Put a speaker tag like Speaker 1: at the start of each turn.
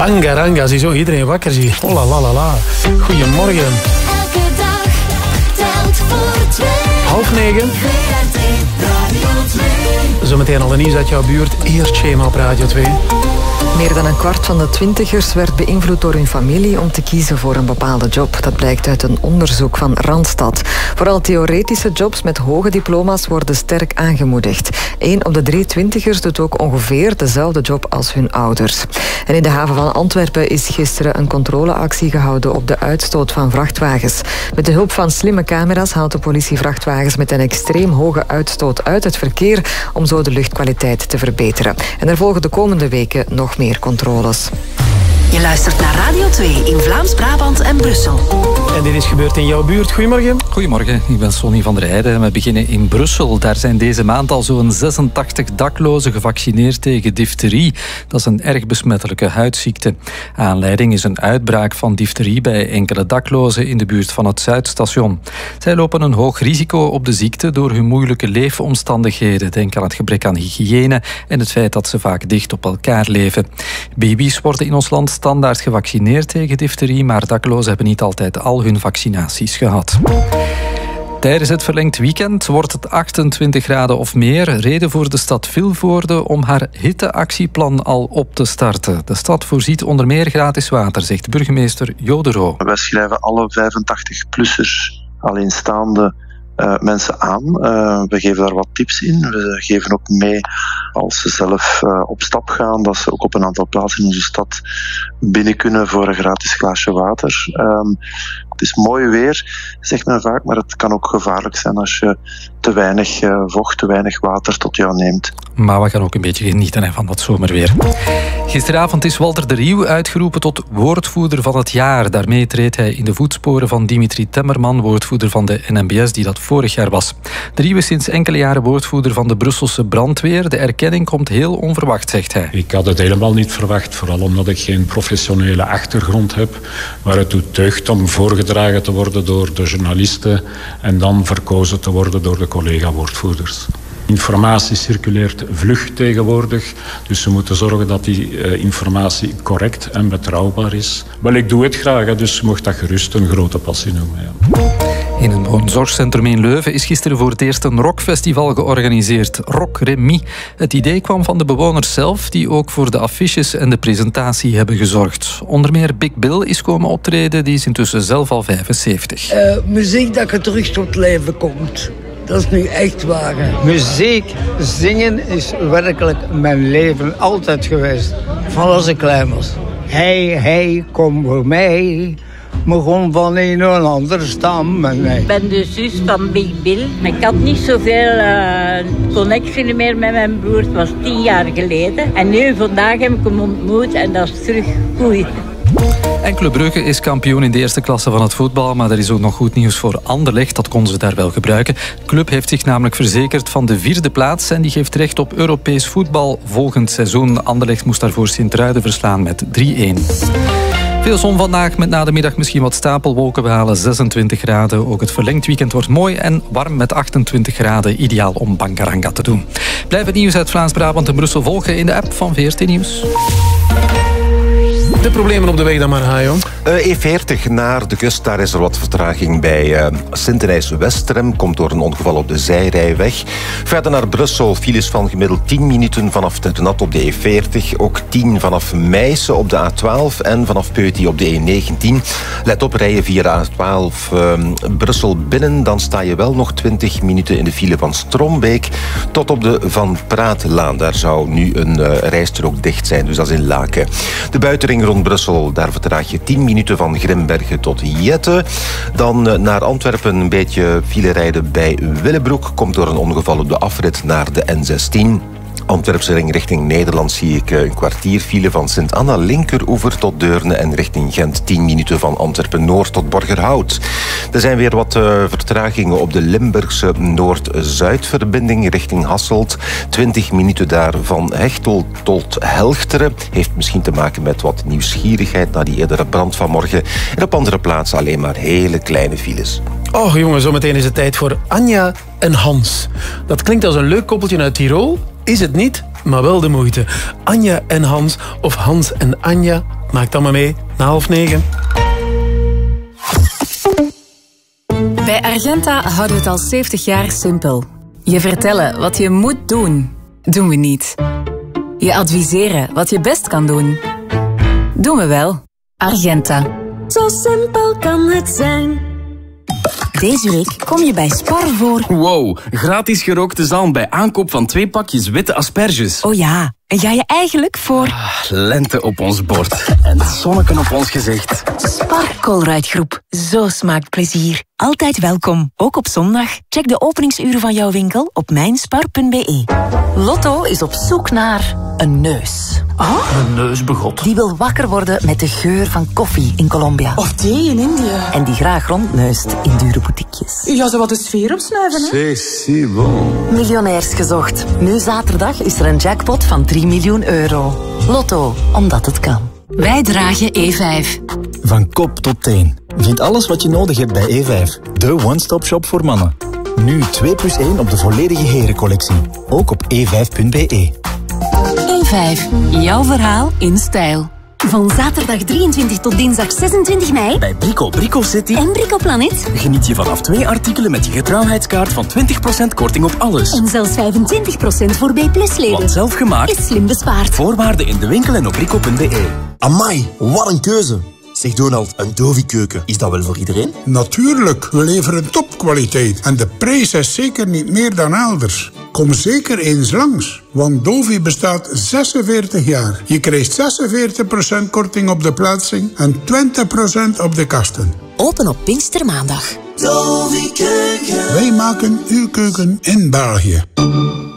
Speaker 1: Bangaranga, zie zo iedereen wakker zie. Oh la la la la. Goedemorgen.
Speaker 2: Elke dag telt voor 2.
Speaker 1: 8:30.
Speaker 2: VRT Radio 2.
Speaker 1: Zometeen al een nieuws uit jouw buurt. Eerst Shema op Radio 2.
Speaker 3: Meer dan een kwart van de twintigers werd beïnvloed door hun familie om te kiezen voor een bepaalde job. Dat blijkt uit een onderzoek van Randstad. Vooral theoretische jobs met hoge diploma's worden sterk aangemoedigd. 1 op de 3 twintigers doet ook ongeveer dezelfde job als hun ouders. En in de haven van Antwerpen is gisteren een controleactie gehouden op de uitstoot van vrachtwagens. Met de hulp van slimme camera's haalt de politie vrachtwagens met een extreem hoge uitstoot uit het verkeer om zo de luchtkwaliteit te verbeteren. En er volgen de komende weken nog meer controles.
Speaker 4: Je luistert naar Radio 2 in Vlaams-Brabant en Brussel.
Speaker 1: En dit is gebeurd in jouw buurt. Goedemorgen.
Speaker 5: Goedemorgen, ik ben Sonny van der Heijden. We beginnen in Brussel. Daar zijn deze maand al zo'n 86 daklozen gevaccineerd tegen difterie. Dat is een erg besmettelijke huidziekte. Aanleiding is een uitbraak van difterie bij enkele daklozen in de buurt van het Zuidstation. Zij lopen een hoog risico op de ziekte door hun moeilijke leefomstandigheden. Denk aan het gebrek aan hygiëne en het feit dat ze vaak dicht op elkaar leven. Baby's worden in ons land standaard gevaccineerd tegen difterie, maar daklozen hebben niet altijd al hun vaccinaties gehad. Tijdens het verlengd weekend wordt het 28 graden of meer. Reden voor de stad Vilvoorde om haar hitteactieplan al op te starten. De stad voorziet onder meer gratis water, zegt burgemeester Jo de Roo.
Speaker 6: Wij schrijven alle 85-plussers alleenstaande mensen aan. We geven daar wat tips in. We geven ook mee als ze zelf op stap gaan, dat ze ook op een aantal plaatsen in onze stad binnen kunnen voor een gratis glaasje water. Het is mooi weer, zegt men vaak, maar het kan ook gevaarlijk zijn als je te weinig vocht, te weinig water tot jou neemt.
Speaker 5: Maar we gaan ook een beetje genieten van dat zomerweer. Gisteravond is Walter de Rieuw uitgeroepen tot woordvoerder van het jaar. Daarmee treedt hij in de voetsporen van Dimitri Temmerman, woordvoerder van de NMBS, die dat vorig jaar was. De Rieuw is sinds enkele jaren woordvoerder van de Brusselse brandweer. De erkenning komt heel onverwacht, zegt hij.
Speaker 7: Ik had het helemaal niet verwacht, vooral omdat ik geen professionele achtergrond heb, waar het toe deugt om voorgedragen te worden door de journalisten en dan verkozen te worden door de collega-woordvoerders. Informatie circuleert vlug tegenwoordig, dus we moeten zorgen dat die informatie correct en betrouwbaar is. Wel, ik doe het graag, dus je mocht dat gerust een grote passie noemen. Ja.
Speaker 5: In een woonzorgcentrum in Leuven is gisteren voor het eerst een rockfestival georganiseerd. Rock Remy. Het idee kwam van de bewoners zelf, die ook voor de affiches en de presentatie hebben gezorgd. Onder meer Big Bill is komen optreden, die is intussen zelf al 75.
Speaker 8: Muziek dat er terug tot leven komt. Dat is nu echt waar.
Speaker 9: Muziek, zingen is werkelijk mijn leven altijd geweest. Van als ik klein was. Hey, kom voor mij. Me gewoon van een of ander stam.
Speaker 10: Ik ben de zus van Big Bill. Maar ik had niet zoveel connectie meer met mijn broer. Het was 10 jaar geleden. En nu, vandaag heb ik hem ontmoet en dat is terug goed.
Speaker 5: En Club Brugge is kampioen in de eerste klasse van het voetbal, maar er is ook nog goed nieuws voor Anderlecht. Dat konden ze daar wel gebruiken. De club heeft zich namelijk verzekerd van de 4e plaats en die geeft recht op Europees voetbal volgend seizoen. Anderlecht moest daarvoor Sint-Truiden verslaan met 3-1. Veel zon vandaag, met na de middag misschien wat stapelwolken. We halen 26 graden. Ook het verlengd weekend wordt mooi en warm met 28 graden. Ideaal om Bangaranga te doen. Blijf het nieuws uit Vlaams-Brabant en Brussel volgen in de app van VRT Nieuws.
Speaker 1: De problemen op de weg dan maar, Hajo.
Speaker 11: E40 naar de kust, daar is er wat vertraging bij Sint-Denijs-Westerem. Komt door een ongeval op de zijrijweg. Verder naar Brussel, files van gemiddeld 10 minuten vanaf Tentenat op de E40. Ook 10 vanaf Meissen op de A12 en vanaf Peuty op de E19. Let op, rijden via de A12 Brussel binnen. Dan sta je wel nog 20 minuten in de file van Strombeek tot op de Van Praatlaan. Daar zou nu een rijstrook dicht zijn, dus dat is in Laken. De buitenring rond Brussel, daar vertraag je 10 minuten van Grimbergen tot Jette. Dan naar Antwerpen een beetje file rijden bij Willebroek. Komt door een ongeval op de afrit naar de N16. Antwerpse ring richting Nederland zie ik een kwartier file van Sint-Anna linkeroever tot Deurne en richting Gent 10 minuten van Antwerpen-Noord tot Borgerhout. Er zijn weer wat vertragingen op de Limburgse Noord-Zuid-verbinding richting Hasselt. 20 minuten daar van Hechtel tot Helchteren. Heeft misschien te maken met wat nieuwsgierigheid na die eerdere brand vanmorgen. En op andere plaatsen alleen maar hele kleine files.
Speaker 1: Oh jongen, zometeen is het tijd voor Anja en Hans. Dat klinkt als een leuk koppeltje uit Tirol. Is het niet, maar wel de moeite. Anja en Hans of Hans en Anja. Maak dan maar mee, na 8:30.
Speaker 12: Bij Argenta houden we het al 70 jaar simpel. Je vertellen wat je moet doen, doen we niet. Je adviseren wat je best kan doen, doen we wel. Argenta.
Speaker 2: Zo simpel kan het zijn.
Speaker 4: Deze week kom je bij Spar voor...
Speaker 13: Wow, gratis gerookte zalm bij aankoop van 2 pakjes witte asperges.
Speaker 4: Oh ja, en ga je eigenlijk voor...
Speaker 13: Lente op ons bord en zonneken op ons gezicht.
Speaker 4: Spar Colruyt Groep. Zo smaakt plezier. Altijd welkom, ook op zondag. Check de openingsuren van jouw winkel op mijnspar.be. Lotto is op zoek naar een neus.
Speaker 14: Oh? Een neusbegot.
Speaker 4: Die wil wakker worden met de geur van koffie in Colombia.
Speaker 14: Of thee in India.
Speaker 4: En die graag rondneust in dure boutiquejes.
Speaker 14: Ja, zo wat de sfeer opsnuiven, hè?
Speaker 4: C'est bon. Miljonairs gezocht. Nu zaterdag is er een jackpot van 3 miljoen euro. Lotto, omdat het kan.
Speaker 12: Wij dragen E5.
Speaker 15: Van kop tot teen. Vind alles wat je nodig hebt bij E5. De one-stop-shop voor mannen. Nu 2+1 op de volledige herencollectie. Ook op e5.be.
Speaker 12: E5. Jouw verhaal in stijl.
Speaker 2: Van zaterdag 23 tot dinsdag 26 mei...
Speaker 13: Bij Brico City
Speaker 2: en Brico Planet...
Speaker 13: geniet je vanaf 2 artikelen met je getrouwheidskaart van 20% korting op alles.
Speaker 2: En zelfs 25% voor B+-leden.
Speaker 13: Want zelf gemaakt
Speaker 2: is slim bespaard.
Speaker 13: Voorwaarden in de winkel en op brico.be.
Speaker 16: Amai, wat een keuze! Zeg Donald, een Dovi-keuken, is dat wel voor iedereen?
Speaker 17: Natuurlijk, we leveren topkwaliteit en de prijs is zeker niet meer dan elders. Kom zeker eens langs, want Dovi bestaat 46 jaar. Je krijgt 46% korting op de plaatsing en 20% op de kasten.
Speaker 4: Open op Pinkstermaandag.
Speaker 17: Dovi Keuken. Wij maken uw keuken in België.